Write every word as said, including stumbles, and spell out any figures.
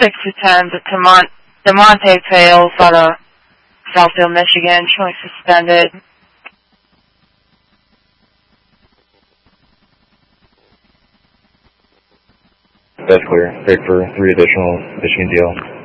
six to ten, but Demont- DeMonte Fails out of Southfield, Michigan, showing suspended. That's clear. Break for three additional Michigan D L.